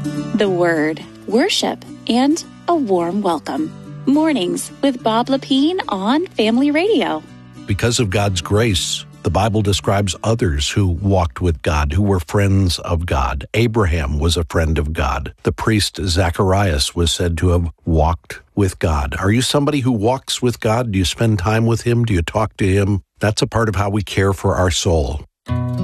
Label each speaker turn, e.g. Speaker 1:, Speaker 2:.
Speaker 1: The Word, worship, and a warm welcome. Mornings with Bob Lepine on Family Radio.
Speaker 2: Because of God's grace, the Bible describes others who walked with God, who were friends of God. Abraham was a friend of God. The priest Zacharias was said to have walked with God. Are you somebody who walks with God? Do you spend time with Him? Do you talk to Him? That's a part of how we care for our soul.